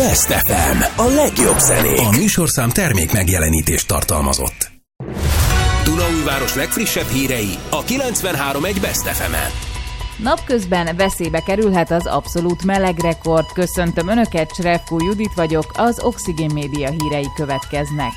Best FM, a legjobb zenék. A műsorszám termék megjelenítést tartalmazott. Dunaújváros legfrissebb hírei a 93.1 Best FM-en. Napközben veszélybe kerülhet az abszolút melegrekord. Köszöntöm Önöket, Srevko Judit vagyok, az Oxigén Média hírei következnek.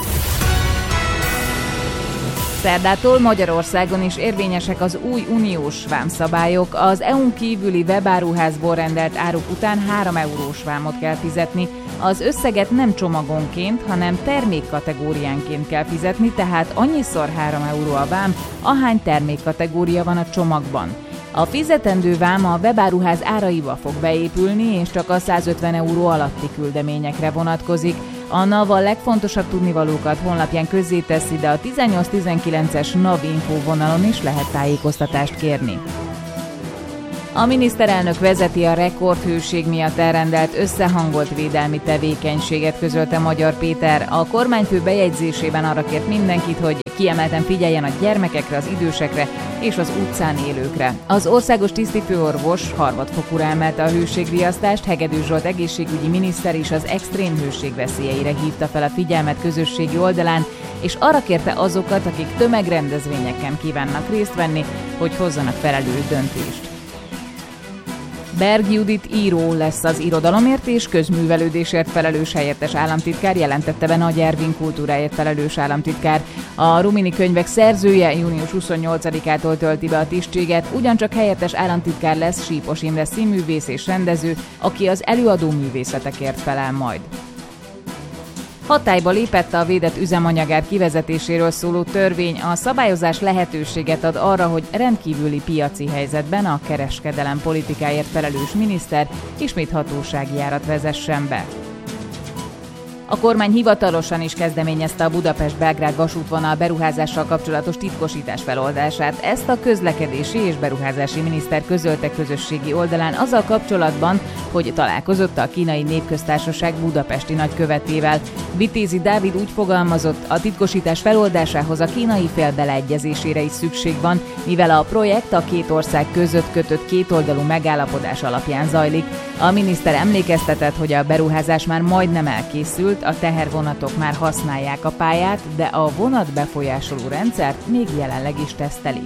Szerdától Magyarországon is érvényesek az új uniós vámszabályok. Az EU-n kívüli webáruházból rendelt áruk után 3 eurós vámot kell fizetni. Az összeget nem csomagonként, hanem termékkategóriánként kell fizetni, tehát annyiszor 3 euró a vám, ahány termékkategória van a csomagban. A fizetendő vám a webáruház áraiba fog beépülni, és csak a 150 euró alatti küldeményekre vonatkozik. A NAV a legfontosabb tudnivalókat honlapján közzéteszi, de a 18-19-es NAV info vonalon is lehet tájékoztatást kérni. A miniszterelnök vezeti a rekordhőség miatt elrendelt összehangolt védelmi tevékenységet, közölte Magyar Péter. A kormányfő bejegyzésében arra kért mindenkit, hogy kiemelten figyeljen a gyermekekre, az idősekre és az utcán élőkre. Az országos tisztifőorvos harmadfokúra emelte a hőségriasztást, Hegedűs Zsolt egészségügyi miniszter is az extrém hőség veszélyeire hívta fel a figyelmet közösségi oldalán, és arra kérte azokat, akik tömegrendezvényeken kívánnak részt venni, hogy hozzanak felelős döntést. Berg Judit író lesz az irodalomért és közművelődésért felelős helyettes államtitkár, jelentette be Nagy Ervin kultúráért felelős államtitkár. A Rumini könyvek szerzője június 28-ától tölti be a tisztséget, ugyancsak helyettes államtitkár lesz Sípos Imre színművész és rendező, aki az előadó művészetekért felel majd. Hatályba lépett a védett üzemanyagár kivezetéséről szóló törvény. A szabályozás lehetőséget ad arra, hogy rendkívüli piaci helyzetben a kereskedelem politikáért felelős miniszter ismét hatósági járat vezessen be. A kormány hivatalosan is kezdeményezte a Budapest-Belgrád vasútvonal beruházással kapcsolatos titkosítás feloldását. Ezt a közlekedési és beruházási miniszter közölte közösségi oldalán azzal kapcsolatban, hogy találkozott a Kínai Népköztársaság budapesti nagykövetével. Vitézi Dávid úgy fogalmazott, a titkosítás feloldásához a kínai fél beleegyezésére is szükség van, mivel a projekt a két ország között kötött kétoldalú megállapodás alapján zajlik. A miniszter emlékeztetett, hogy a beruházás már majdnem elkészült, a tehervonatok már használják a pályát, de a vonatbefolyásoló rendszert még jelenleg is tesztelik.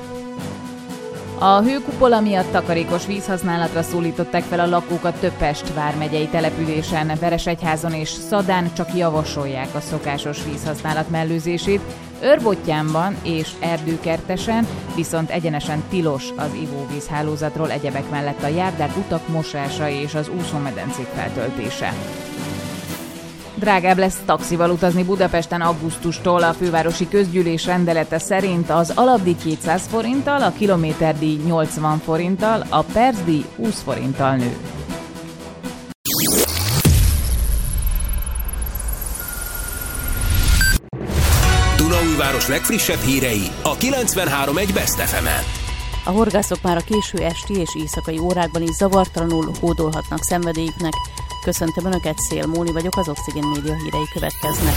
A hőkupola miatt takarékos vízhasználatra szólították fel a lakókat több Pest vármegyei településen. Veresegyházon és Szadán csak javasolják a szokásos vízhasználat mellőzését, Őrbottyánban és Erdőkertesen viszont egyenesen tilos az ivóvízhálózatról, egyebek mellett a járdák, utak mosása és az úszómedencék feltöltése. Drágább lesz taxival utazni Budapesten augusztustól. A fővárosi közgyűlés rendelete szerint az alapdíj 200 forinttal, a kilométerdíj 80 forinttal, a percdíj 20 forinttal nő. Dunaújváros legfrissebb hírei a 93.1 Best FM-en. A horgászok már a késő esti és éjszakai órákban is zavartalanul hódolhatnak szenvedélyüknek. Köszöntöm Önöket, Szél Móni vagyok, az Oxigén Média hírei következnek.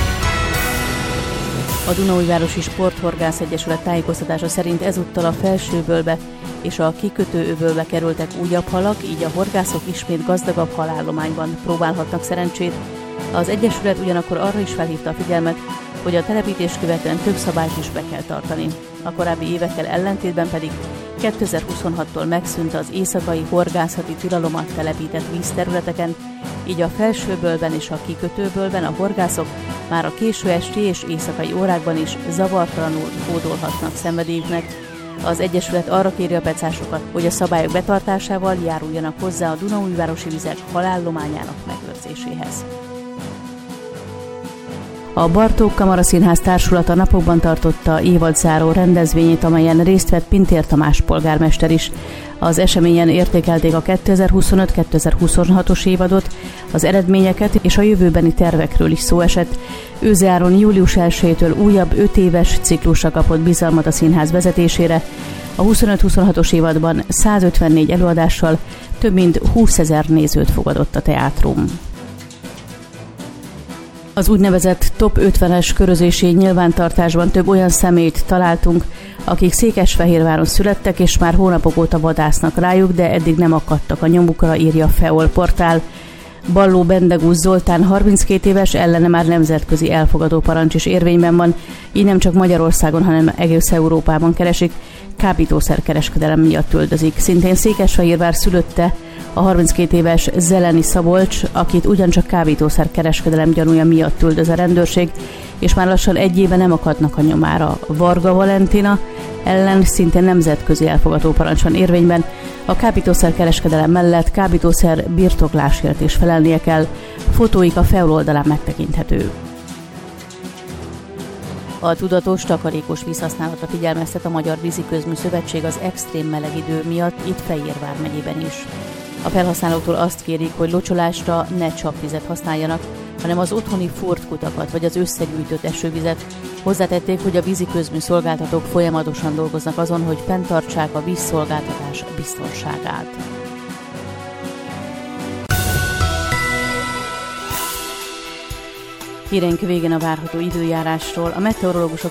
A Dunaújvárosi Sporthorgász Egyesület tájékoztatása szerint ezúttal a Felsővölgybe és a kikötőövölgybe kerültek újabb halak, így a horgászok ismét gazdagabb halállományban próbálhatnak szerencsét. Az Egyesület ugyanakkor arra is felhívta a figyelmet, hogy a telepítés követően több szabályt is be kell tartani. A korábbi évekkel ellentétben pedig 2026-tól megszűnt az éjszakai horgászati tilalom a telepített vízterületeken, így a Felsővölgyben és a kikötővölgyben a horgászok már a késő esti és éjszakai órákban is zavartalanul hódolhatnak szenvedélyüknek. Az Egyesület arra kéri a pecásokat, hogy a szabályok betartásával járuljanak hozzá a Dunaújvárosi vizek halállományának megőrzéséhez. A Bartók Kamaraszínház társulata napokban tartotta évadzáró rendezvényét, amelyen részt vett Pintér Tamás polgármester is. Az eseményen értékelték a 2025-2026-os évadot, az eredményeket és a jövőbeni tervekről is szó esett. Őze Áron július 1-től újabb 5 éves ciklusra kapott bizalmat a színház vezetésére. A 25-26-os évadban 154 előadással több mint 20 000 nézőt fogadott a teátrum. Az úgynevezett Top 50-es körözési nyilvántartásban több olyan személyt találtunk, akik Székesfehérváron születtek, és már hónapok óta vadásznak rájuk, de eddig nem akadtak a nyomukra, írja a FEOL portál. Balló Bendegúz Zoltán 32 éves, ellene már nemzetközi elfogadó parancs is érvényben van, így nem csak Magyarországon, hanem egész Európában keresik, kábítószerkereskedelem miatt üldözik. Szintén Székesfehérvár szülötte a 32 éves Zeleni Szabolcs, akit ugyancsak kábítószerkereskedelem gyanúja miatt üldöz a rendőrség, és már lassan egy éve nem akadnak a nyomára. Varga Valentina ellen szintén nemzetközi elfogadó parancs van érvényben. A kábítószerkereskedelem mellett kábítószer birtoklásért is felelnie kell. Fotóik a FEOL oldalán megtekinthető. A tudatos, takarékos vízhasználatra figyelmeztet a Magyar Víziközmű Szövetség az extrém meleg idő miatt itt Fejérvár megyében is. A felhasználóktól azt kérik, hogy locsolásra ne csapvizet használjanak, hanem az otthoni furtkutakat vagy az összegyűjtött esővizet. Hozzátették, hogy a víziközmű szolgáltatók folyamatosan dolgoznak azon, hogy fenntartsák a vízszolgáltatás biztonságát. Híreink végén a várható időjárásról. A meteorológusok